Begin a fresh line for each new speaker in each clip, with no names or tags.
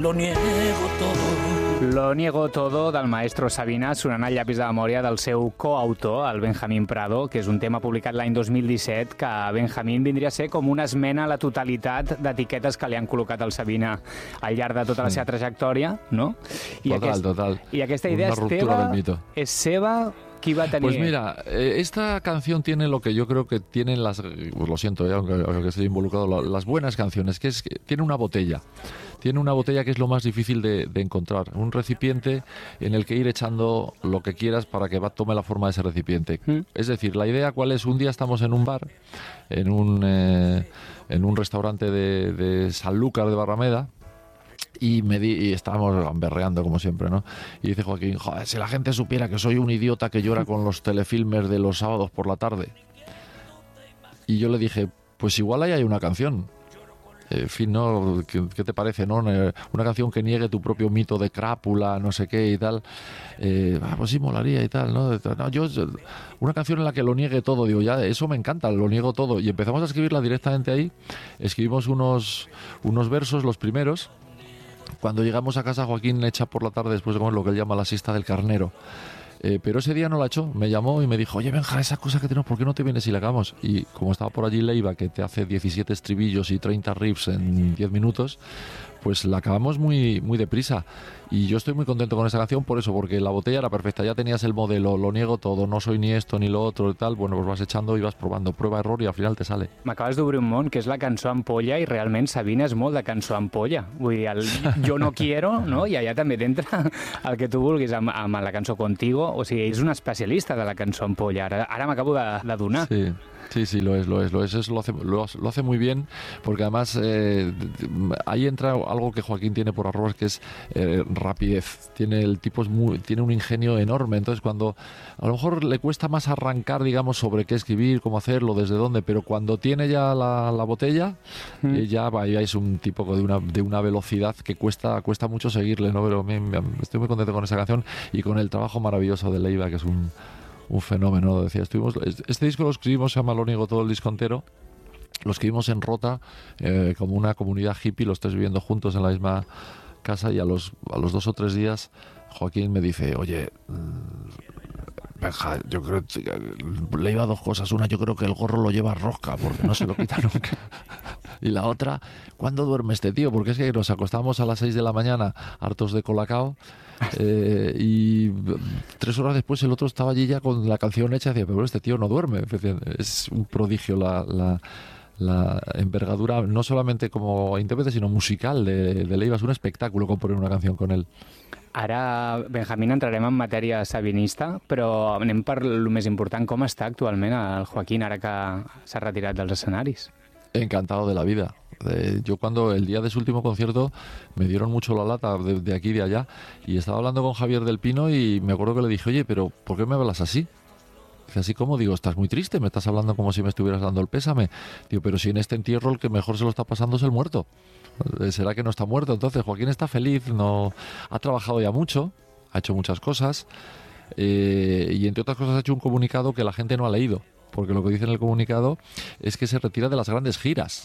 lo niego todo.
Lo niego todo, del maestro Sabina, sonant al llapis de memòria del seu coautor, el Benjamín Prado, que és un tema publicat l'any 2017, que Benjamín vindria a ser com una esmena a la totalitat d'etiquetes que li han col·locat al Sabina al llarg de tota la seva trajectòria, no?
Total.
I aquesta idea és teva, és seva... ¿Qui va a tener?
Pues mira, esta canción tiene lo que yo creo que tienen las... Pues lo siento, aunque estoy involucrado, las buenas canciones, que es que tiene una botella. Tiene una botella que es lo más difícil de encontrar. Un recipiente en el que ir echando lo que quieras para que tome la forma de ese recipiente. Es decir, la idea cuál es, un día estamos en un bar, en un restaurante de Sanlúcar de Barrameda, y estábamos berreando como siempre, ¿no? Y dice Joaquín, joder, si la gente supiera que soy un idiota que llora con los telefilmes de los sábados por la tarde. Y yo le dije, pues igual ahí hay una canción. En fin, ¿no? ¿Qué te parece, no? Una canción que niegue tu propio mito de crápula, no sé qué y tal. Pues sí, molaría y tal, ¿no? Una canción en la que lo niegue todo, digo, ya, eso me encanta, lo niego todo. Y empezamos a escribirla directamente ahí. Escribimos unos versos, los primeros. Cuando llegamos a casa, Joaquín echa por la tarde, después de comer, lo que él llama la siesta del carnero. Pero ese día no la echó, me llamó y me dijo, oye Benja, esa cosa que tenemos, ¿por qué no te vienes y la hagamos? Y como estaba por allí Leiva, que te hace 17 estribillos y 30 riffs en 10 minutos, pues la acabamos muy, muy deprisa. Y yo estoy muy contento con esa canción por eso, porque la botella era perfecta, ya tenías el modelo, lo niego todo, no soy ni esto ni lo otro y tal, bueno, pues vas echando y vas probando, prueba, error y al final te sale.
M'acabes d'obrir un món, que és la cançó ampolla, i realment Sabina és molt de cançó ampolla. Vull dir, el Yo no quiero, no? I allà també t'entra el que tu vulguis amb la cançó Contigo, o sigui, és un especialista de la cançó ampolla, ara m'acabo d'adonar.
Sí, lo es. Eso lo hace muy bien, porque además ahí entra algo que Joaquín tiene por arroba, que es rapidez. El tipo tiene un ingenio enorme, entonces cuando a lo mejor le cuesta más arrancar, digamos, sobre qué escribir, cómo hacerlo, desde dónde, pero cuando tiene ya la botella, ya es un tipo de una velocidad que cuesta mucho seguirle, ¿no? Pero estoy muy contento con esa canción y con el trabajo maravilloso de Leiva, que es un fenómeno, decía. Este disco lo escribimos, se llama Lo niego todo, el disco entero. Lo escribimos en Rota, como una comunidad hippie, los tres viviendo juntos en la misma casa, y a los 2 o 3 días Joaquín me dice, oye, Benja, yo creo que le iba 2 cosas. Una, yo creo que el gorro lo lleva rosca porque no se lo quita nunca. Y la otra, ¿cuándo duerme este tío? Porque es que nos acostábamos a las 6 de la mañana hartos de colacao, y 3 horas después el otro estaba allí ya con la canción hecha y decía, pero este tío no duerme. Es un prodigio la envergadura, no solamente como intérprete, sino musical de Leiva. Es un espectáculo componer una canción con él.
Ara, Benjamín, entrarem en matèria sabinista, però anem per lo més important. Com està actualment el Joaquín ara que s'ha retirat dels escenaris?
Encantado de la vida. Yo cuando el día de su último concierto me dieron mucho la lata de aquí y de allá, y estaba hablando con Javier del Pino y me acuerdo que le dije, oye, pero ¿por qué me hablas así? Dice, así como, digo, estás muy triste, me estás hablando como si me estuvieras dando el pésame. Digo, pero si en este entierro el que mejor se lo está pasando es el muerto. ¿Será que no está muerto? Entonces Joaquín está feliz, no ha trabajado ya mucho, ha hecho muchas cosas, y entre otras cosas ha hecho un comunicado que la gente no ha leído, porque lo que dice en el comunicado es que se retira de las grandes giras.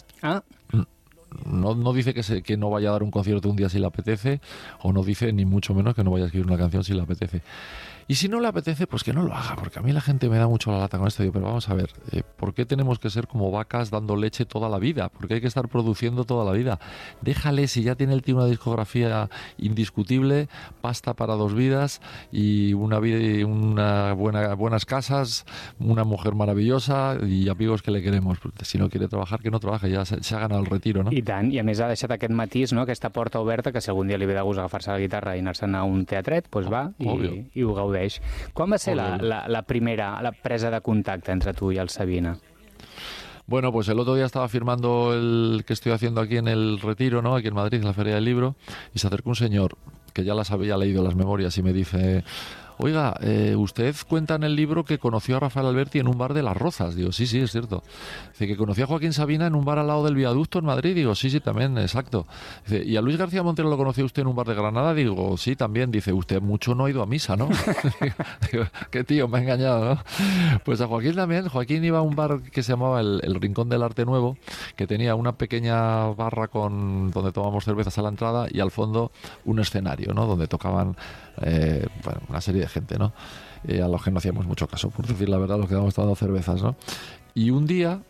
No dice que no vaya a dar un concierto un día si le apetece, o no dice ni mucho menos que no vaya a escribir una canción si le apetece. Y si no le apetece, pues que no lo haga, porque a mí la gente me da mucho la lata con esto. Digo, pero vamos a ver, ¿por qué tenemos que ser como vacas dando leche toda la vida? ¿Por qué hay que estar produciendo toda la vida? Déjale, si ya tiene el tío una discografía indiscutible, pasta para 2 vidas y una vida y buenas casas, una mujer maravillosa y amigos que le queremos. Si no quiere trabajar, que no trabaje, ya se ha ganado el retiro, no?
I tant, i a més ha deixat aquest matís, no? Aquesta porta oberta, que si algun dia li ve de gust agafar-se la guitarra i anar-se'n a un teatret, doncs va i ho gaudeix. Quan va ser la primera presa de contacte entre tu y el Sabina?
Bueno, pues el otro día estaba firmando el que estoy haciendo aquí en el Retiro, ¿no? Aquí en Madrid, en la Feria del Libro, y se acercó un señor que ya las había leído las memorias y me dice, oiga, usted cuenta en el libro que conoció a Rafael Alberti en un bar de Las Rozas. Digo, sí, es cierto. Dice que conoció a Joaquín Sabina en un bar al lado del viaducto en Madrid. Digo, sí, también, exacto. Dice, ¿y a Luis García Montero lo conoció usted en un bar de Granada? Digo, sí, también. Dice, usted mucho no ha ido a misa, ¿no? Digo, qué tío, me ha engañado, ¿no? Pues a Joaquín también. Joaquín iba a un bar que se llamaba el Rincón del Arte Nuevo, que tenía una pequeña barra donde tomábamos cervezas a la entrada y al fondo un escenario, ¿no? Donde tocaban una serie de gente, ¿no? A los que no hacíamos mucho caso, por decir la verdad, los que estábamos tomando cervezas, ¿no? Y un día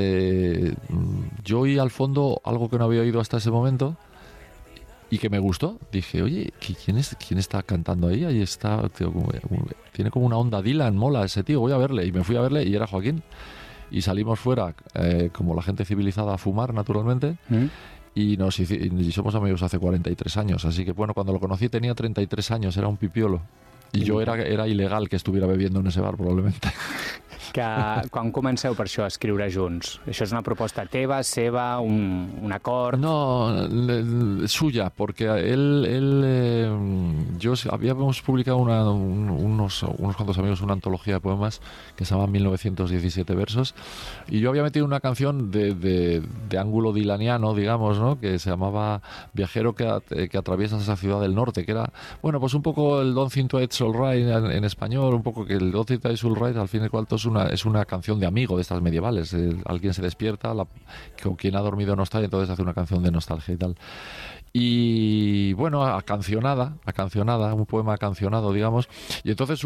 yo oí al fondo algo que no había oído hasta ese momento y que me gustó. Dije, oye, ¿quién está cantando ahí? Ahí está, tío, tiene como una onda Dylan, mola ese tío, voy a verle. Y me fui a verle y era Joaquín. Y salimos fuera, como la gente civilizada, a fumar, naturalmente. Y somos amigos hace 43 años. Así que, bueno, cuando lo conocí tenía 33 años, era un pipiolo. I jo era il·legal que estuviera bebiendo en ese bar, probablemente.
Quan comenceu per això a escriure junts? Això és una proposta teva, seva, un acord?
No, suya, porque yo habíamos publicado unos cuantos amigos una antología de poemas que se llama 1917 versos, y yo había metido una canción de ángulo dilaniano, digamos, ¿no? Que se llamaba Viajero que atraviesas esa ciudad del norte, que era, bueno, pues un poco el Don't Think Twice All Right en español, un poco que el Don't Think Twice All Right al fin y al cabo es una canción de amigo de estas medievales. Alguien se despierta, con quien ha dormido no está, y entonces hace una canción de nostalgia y tal. Y bueno, acancionada, un poema acancionado, digamos. Y entonces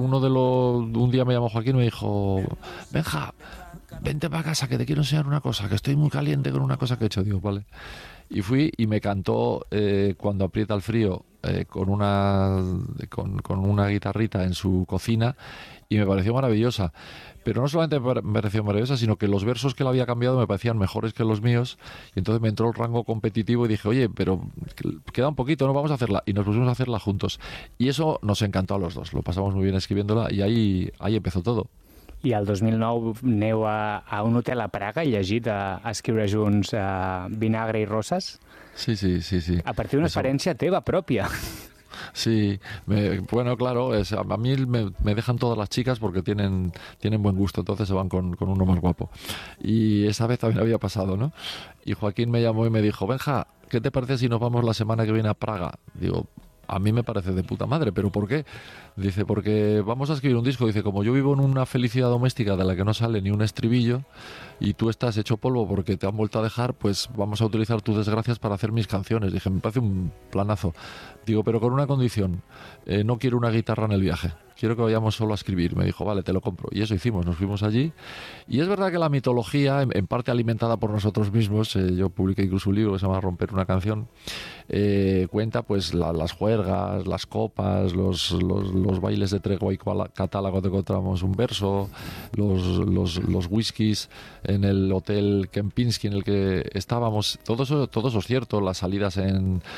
un día me llamó Joaquín y me dijo, Benja, vente para casa que te quiero enseñar una cosa, que estoy muy caliente con una cosa que he hecho. Digo, vale. Y fui y me cantó Cuando aprieta el frío con una guitarrita en su cocina, y me pareció maravillosa. Pero no solamente me pareció maravillosa, sino que los versos que él había cambiado me parecían mejores que los míos, y entonces me entró el rango competitivo y dije, oye, pero queda un poquito, ¿no? Vamos a hacerla. Y nos pusimos a hacerla juntos. Y eso nos encantó a los dos, lo pasamos muy bien escribiéndola, y ahí empezó todo.
I el 2009 aneu a un hotel a Praga i llegit a escriure junts Vinagre i Roses?
Sí.
A partir d'una experiència teva pròpia.
Sí, bueno, claro, a mí me dejan todas las chicas porque tienen buen gusto, entonces se van con uno más guapo. Y esa vez también había pasado, ¿no? Y Joaquín me llamó y me dijo, Benja, ¿qué te parece si nos vamos la semana que viene a Praga? Digo, a mí me parece de puta madre, ¿pero por qué? Dice, porque vamos a escribir un disco. Dice, como yo vivo en una felicidad doméstica de la que no sale ni un estribillo, y tú estás hecho polvo porque te han vuelto a dejar, pues vamos a utilizar tus desgracias para hacer mis canciones. Dije, me parece un planazo. Digo, pero con una condición, no quiero una guitarra en el viaje, quiero que vayamos solo a escribir. Me dijo, vale, te lo compro. Y eso hicimos, nos fuimos allí. Y es verdad que la mitología, en parte alimentada por nosotros mismos, yo publiqué incluso un libro que se llama Romper una canción, cuenta pues las juergas, las copas, los bailes de tregua y catálogo cuando encontramos un verso, los whiskies en el hotel Kempinski en el que estábamos, todo eso es cierto. Las salidas a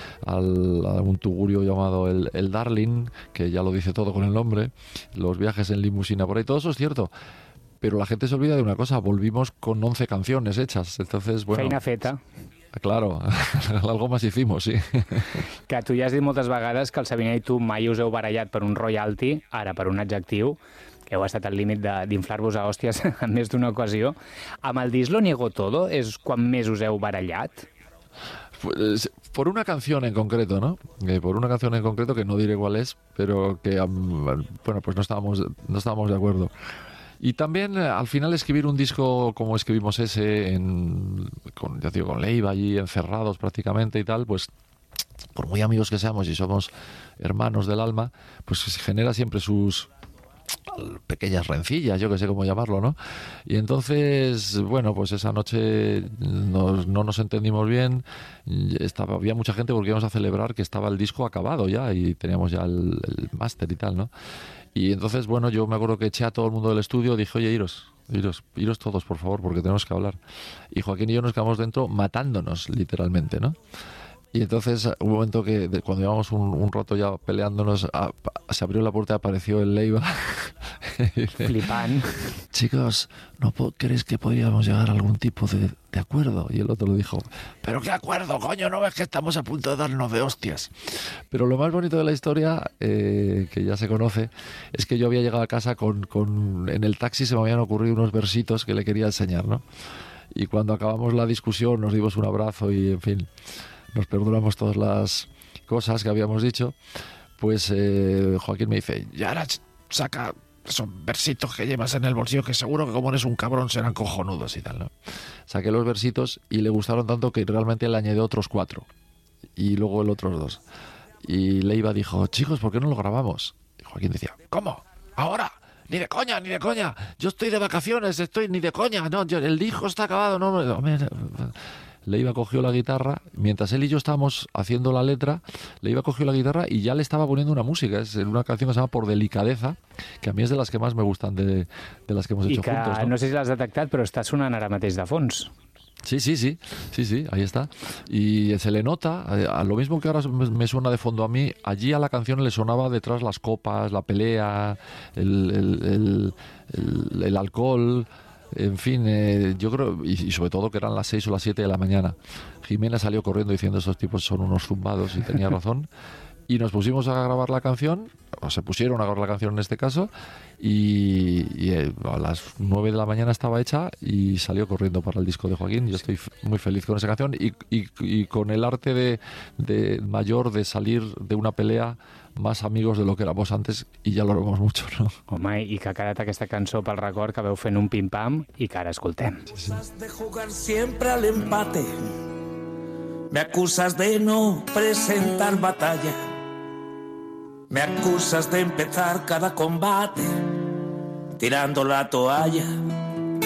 un tugurio llamado el Darling, que ya lo dice todo con el nombre, los viajes en limusina por ahí, todo eso es cierto. Pero la gente se olvida de una cosa, volvimos con 11 canciones hechas, entonces, bueno...
Feina feta.
Claro, algo más hicimos, sí.
Que tu ja has dit moltes vegades que el Sabina i tu mai us heu barallat per un royalty, ara per un adjectiu, que heu estat al límit d'inflar-vos a hòsties en més d'una ocasió. Amb el disc Lo niego todo és quan més us heu barallat?
Pues, por una canción en concreto, ¿no? Por una canción en concreto que no diré cuál es, pero que, bueno, pues no estábamos de acuerdo. Y también al final escribir un disco como escribimos ese, con Leiva allí encerrados prácticamente y tal, pues por muy amigos que seamos y somos hermanos del alma, pues se genera siempre sus pequeñas rencillas, yo que sé cómo llamarlo, ¿no? Y entonces, bueno, pues esa noche no nos entendimos bien, había mucha gente porque íbamos a celebrar que estaba el disco acabado ya y teníamos ya el máster y tal, ¿no? Y entonces, bueno, yo me acuerdo que eché a todo el mundo del estudio, dije, oye, iros todos, por favor, porque tenemos que hablar. Y Joaquín y yo nos quedamos dentro matándonos, literalmente, ¿no? Y entonces, un momento que cuando llevamos un rato ya peleándonos, se abrió la puerta y apareció el Leiva
Flipant.
Chicos, ¿no crees que podríamos llegar a algún tipo de acuerdo? Y el otro le dijo, ¿pero qué acuerdo, coño? ¿No ves que estamos a punto de darnos de hostias? Pero lo más bonito de la historia, que ya se conoce, es que yo había llegado a casa en el taxi se me habían ocurrido unos versitos que le quería enseñar, ¿no? Y cuando acabamos la discusión nos dimos un abrazo y, en fin, nos perdonamos todas las cosas que habíamos dicho. Pues Joaquín me dice, y ahora saca esos versitos que llevas en el bolsillo, que seguro que como eres un cabrón serán cojonudos y tal, ¿no? Saqué los versitos y le gustaron tanto que realmente le añadió otros 4 y luego el otros 2. Y Leiva dijo, chicos, ¿por qué no lo grabamos? Y Joaquín decía, ¿cómo? ¿Ahora? Ni de coña, ni de coña. Yo estoy de vacaciones, ni de coña. No, el disco está acabado. No. Leiva cogió la guitarra, mientras él y yo estábamos haciendo la letra, Leiva cogió la guitarra y ya le estaba poniendo una música. Es una canción que se llama Por Delicadeza, que a mi és de les que més me gustan de les que hemos hecho juntos.
No sé si l'has detectat, però està sonant ara mateix de fons.
Sí, ahí está. Y se le nota, a lo mismo que ahora me suena de fondo a mí, allí a la canción le sonaba detrás las copas, la pelea, el alcohol. En fin, yo creo, y sobre todo que eran las 6 o las 7 de la mañana. Jimena salió corriendo diciendo estos tipos son unos zumbados, y tenía razón. Y nos pusimos a grabar la canción, o se pusieron a grabar la canción en este caso, y a las 9 de la mañana estaba hecha y salió corriendo para el disco de Joaquín. Yo estoy muy feliz con esa canción y con el arte de mayor de salir de una pelea más amigos de lo que éramos antes, y ya lo vemos mucho, ¿no?
Home, i que ha quedat aquesta cançó pel record que veu fent un pim-pam i que ara escoltem.
Acusas de jugar siempre al empate. Me acusas de no presentar batalla. Me acusas de empezar cada combate tirando la toalla.